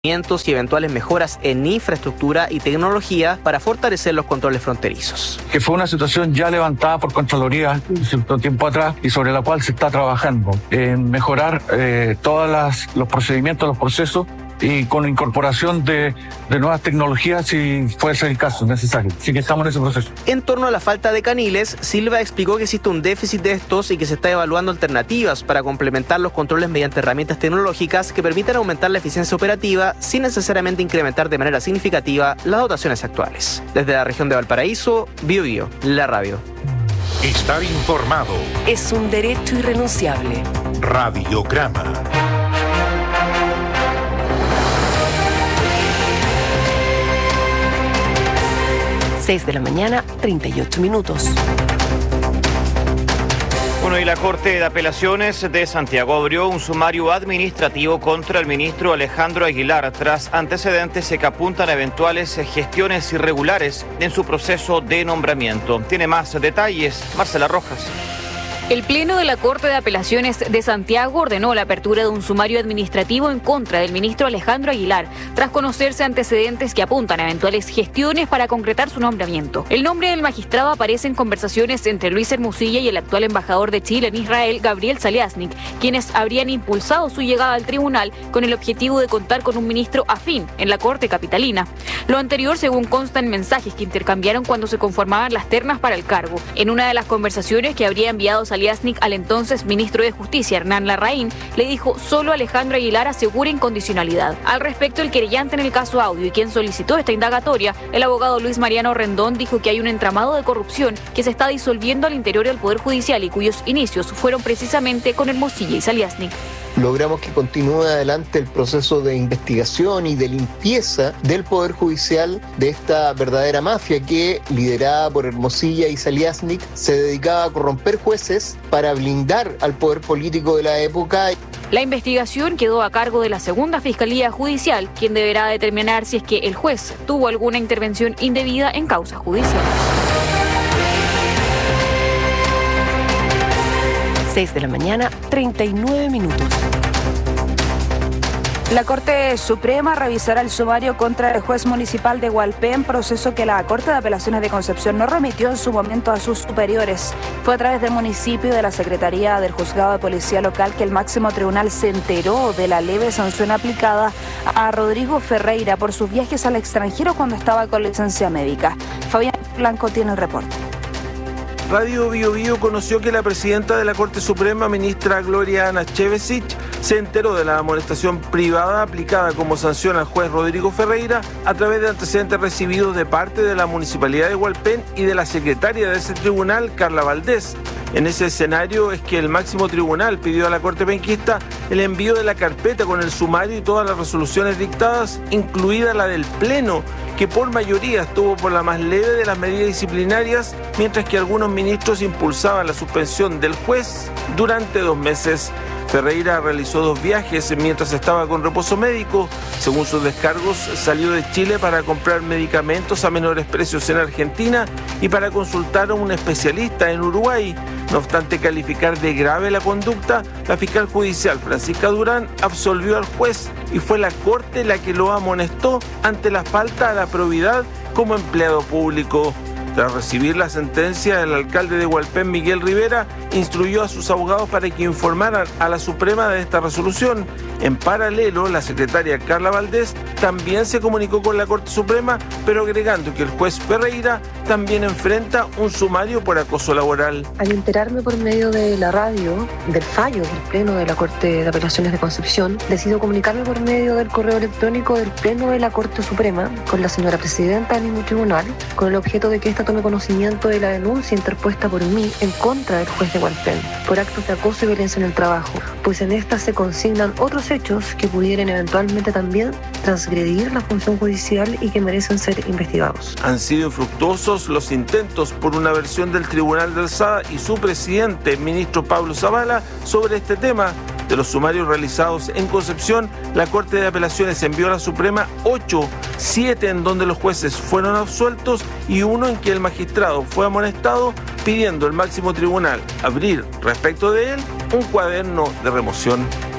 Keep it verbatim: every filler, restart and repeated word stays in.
y eventuales mejoras en infraestructura y tecnología para fortalecer los controles fronterizos. Que fue una situación ya levantada por Contraloría cierto tiempo atrás y sobre la cual se está trabajando en mejorar eh, todos los procedimientos, los procesos y con incorporación de, de nuevas tecnologías si fuese el caso necesario. Así que estamos en ese proceso. En torno a la falta de caniles, Silva explicó que existe un déficit de estos y que se está evaluando alternativas para complementar los controles mediante herramientas tecnológicas que permitan aumentar la eficiencia operativa sin necesariamente incrementar de manera significativa las dotaciones actuales. Desde la región de Valparaíso, Bio Bio, la radio. Estar informado es un derecho irrenunciable. Radiograma. seis de la mañana, treinta y ocho minutos. Bueno, y la Corte de Apelaciones de Santiago abrió un sumario administrativo contra el ministro Alejandro Aguilar tras antecedentes que apuntan a eventuales gestiones irregulares en su proceso de nombramiento. Tiene más detalles, Marcela Rojas. El Pleno de la Corte de Apelaciones de Santiago ordenó la apertura de un sumario administrativo en contra del ministro Alejandro Aguilar, tras conocerse antecedentes que apuntan a eventuales gestiones para concretar su nombramiento. El nombre del magistrado aparece en conversaciones entre Luis Hermosilla y el actual embajador de Chile en Israel, Gabriel Saliasnik, quienes habrían impulsado su llegada al tribunal con el objetivo de contar con un ministro afín en la Corte capitalina. Lo anterior, según consta en mensajes que intercambiaron cuando se conformaban las ternas para el cargo. En una de las conversaciones que habría enviado Saliasnik al entonces ministro de Justicia, Hernán Larraín, le dijo: solo Alejandro Aguilar asegura incondicionalidad. Al respecto, el querellante en el caso Audio y quien solicitó esta indagatoria, el abogado Luis Mariano Rendón, dijo que hay un entramado de corrupción que se está disolviendo al interior del Poder Judicial y cuyos inicios fueron precisamente con Hermosilla y Saliasnik. Logramos que continúe adelante el proceso de investigación y de limpieza del Poder Judicial de esta verdadera mafia que, liderada por Hermosilla y Saliasnik, se dedicaba a corromper jueces para blindar al poder político de la época. La investigación quedó a cargo de la Segunda Fiscalía Judicial, quien deberá determinar si es que el juez tuvo alguna intervención indebida en causas judiciales. seis de la mañana, treinta y nueve minutos. La Corte Suprema revisará el sumario contra el juez municipal de Hualpén, proceso que la Corte de Apelaciones de Concepción no remitió en su momento a sus superiores. Fue a través del municipio y de la Secretaría del Juzgado de Policía Local que el máximo tribunal se enteró de la leve sanción aplicada a Rodrigo Ferreira por sus viajes al extranjero cuando estaba con licencia médica. Fabián Blanco tiene el reporte. Radio Bio Bio conoció que la presidenta de la Corte Suprema, ministra Gloria Ana Chevesic, se enteró de la amonestación privada aplicada como sanción al juez Rodrigo Ferreira a través de antecedentes recibidos de parte de la Municipalidad de Hualpén y de la secretaria de ese tribunal, Carla Valdés. En ese escenario es que el máximo tribunal pidió a la Corte penquista el envío de la carpeta con el sumario y todas las resoluciones dictadas, incluida la del Pleno, que por mayoría estuvo por la más leve de las medidas disciplinarias, mientras que algunos ministros impulsaban la suspensión del juez durante dos meses. Ferreira realizó dos viajes mientras estaba con reposo médico. Según sus descargos, salió de Chile para comprar medicamentos a menores precios en Argentina y para consultar a un especialista en Uruguay. No obstante calificar de grave la conducta, la fiscal judicial Francisca Durán absolvió al juez y fue la Corte la que lo amonestó ante la falta a la probidad como empleado público. Tras recibir la sentencia, el alcalde de Hualpén, Miguel Rivera, instruyó a sus abogados para que informaran a la Suprema de esta resolución. En paralelo, la secretaria Carla Valdés también se comunicó con la Corte Suprema, pero agregando que el juez Ferreira también enfrenta un sumario por acoso laboral. Al enterarme por medio de la radio del fallo del Pleno de la Corte de Apelaciones de Concepción, decido comunicarme por medio del correo electrónico del Pleno de la Corte Suprema con la señora presidenta del mismo tribunal, con el objeto de que esta tome conocimiento de la denuncia interpuesta por mí en contra del juez de Hualpén por actos de acoso y violencia en el trabajo, pues en esta se consignan otros hechos que pudieran eventualmente también transgredir la función judicial y que merecen ser investigados. Han sido infructuosos los intentos por una versión del Tribunal de Alzada y su presidente, el ministro Pablo Zavala, sobre este tema. De los sumarios realizados en Concepción, la Corte de Apelaciones envió a la Suprema ocho, siete en donde los jueces fueron absueltos y uno en que el magistrado fue amonestado, pidiendo al máximo tribunal abrir respecto de él un cuaderno de remoción.